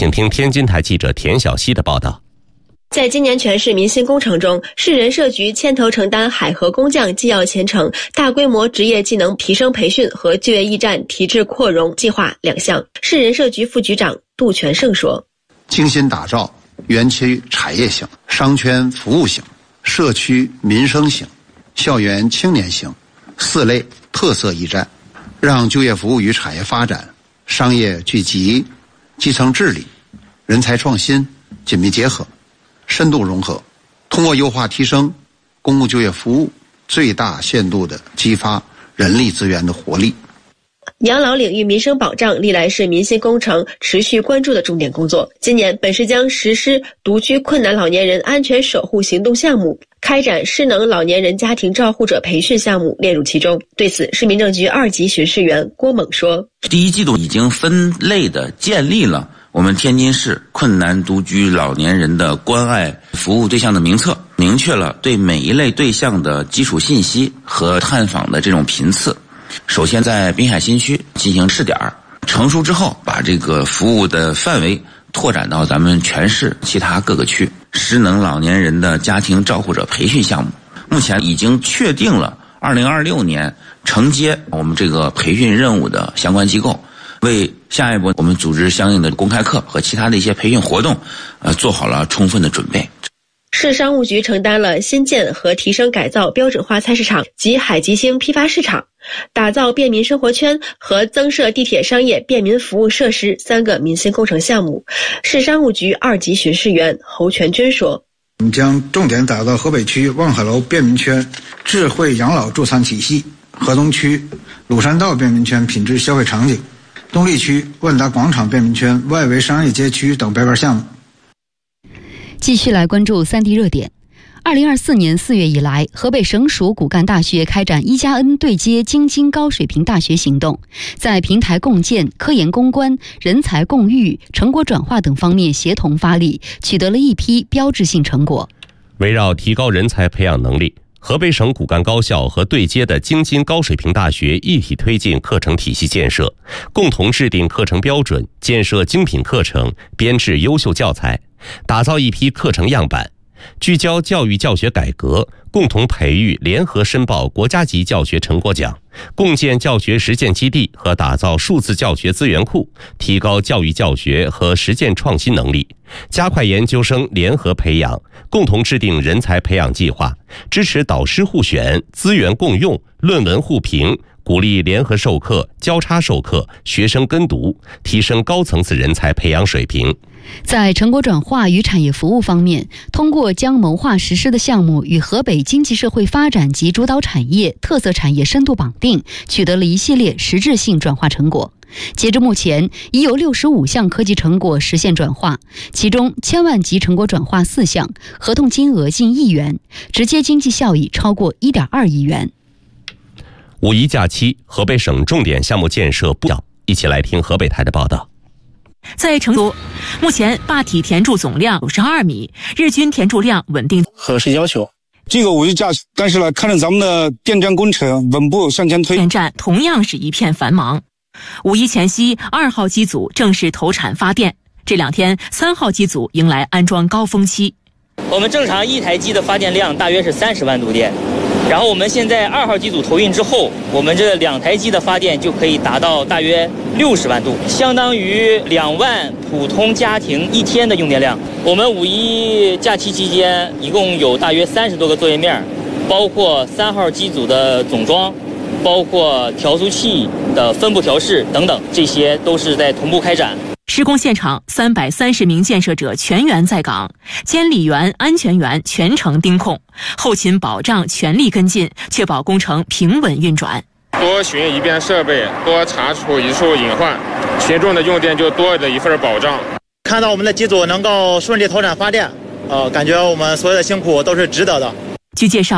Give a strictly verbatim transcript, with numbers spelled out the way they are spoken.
请听天津台记者田小希的报道。 在今年全市民心工程中，市人社局牵头承担海河工匠技要前程大规模职业技能提升培训和就业驿站提质扩容计划两项。市人社局副局长杜全胜说： 精心打造园区产业型、商圈服务型、社区民生型、校园青年型四类特色驿站，让就业服务与产业发展、商业聚集、基层治理、人才创新紧密结合，深度融合，通过优化提升公共就业服务，最大限度地激发人力资源的活力。 养老领域民生保障历来是民心工程持续关注的重点工作。今年，本市将实施独居困难老年人安全守护行动项目，开展失能老年人家庭照护者培训项目列入其中。对此，市民政局二级巡视员郭猛说： 第一季度已经分类的建立了我们天津市困难独居老年人的关爱服务对象的名册，明确了对每一类对象的基础信息和探访的这种频次。首先在滨海新区进行试点，成熟之后把这个服务的范围拓展到咱们全市其他各个区。失能老年人的家庭照护者培训项目，目前已经确定了二零二六年承接我们这个培训任务的相关机构，为下一步我们组织相应的公开课和其他的一些培训活动，呃，做好了充分的准备。 市商务局承担了新建和提升改造标准化菜市场及海吉星批发市场，打造便民生活圈和增设地铁商业便民服务设施三个民心工程项目。市商务局二级巡视员侯全军说： 我们将重点打造河北区望海楼便民圈智慧养老助残体系，河东区鲁山道便民圈品质消费场景，东丽区万达广场便民圈外围商业街区等标杆项目。 继续来关注三地热点。二零二四年四月以来，河北省属骨干大学开展一加 N 对接京津高水平大学行动，在平台共建、科研攻关、人才共育、成果转化等方面协同发力，取得了一批标志性成果。 围绕提高人才培养能力，河北省骨干高校和对接的京津高水平大学一体推进课程体系建设，共同制定课程标准，建设精品课程，编制优秀教材，打造一批课程样板，聚焦教育教学改革，共同培育联合申报国家级教学成果奖，共建教学实践基地和打造数字教学资源库，提高教育教学和实践创新能力，加快研究生联合培养，共同制定人才培养计划，支持导师互选、资源共用、论文互评，鼓励联合授课、交叉授课、学生跟读，提升高层次人才培养水平。 在成果转化与产业服务方面，通过将谋划实施的项目与河北经济社会发展及主导产业、特色产业深度绑定，取得了一系列实质性转化成果。截至目前，已有六十五项科技成果实现转化，其中千万级成果转化四项，合同金额近亿元，直接经济效益超过 一点二亿元。 五一假期，河北省重点项目建设不小，一起来听河北台的报道。 在成都，目前坝体填筑总量九十二米，日均填筑量稳定。 合适要求。这个五一假期，但是呢，看着咱们的电站工程稳步向前推， 电站同样是一片繁忙。五一前夕，二号机组正式投产发电。这两天，三号机组迎来安装高峰期。 我们正常一台机的发电量大约是三十万度电。然后我们现在二号机组投运之后，我们这两台机的发电就可以达到大约六十万度，相当于两万普通家庭一天的用电量。我们五一假期期间一共有大约三十多个作业面，包括三号机组的总装，包括调速器的分布调试等等，这些都是在同步开展。 施工现场三百三十名建设者全员在岗，监理员、安全员全程盯控，后勤保障全力跟进，确保工程平稳运转。 多巡一遍设备，多查处一处隐患，群众的用电就多了一份保障。 看到我们的机组能够顺利投产发电，呃，感觉我们所有的辛苦都是值得的。 据介绍。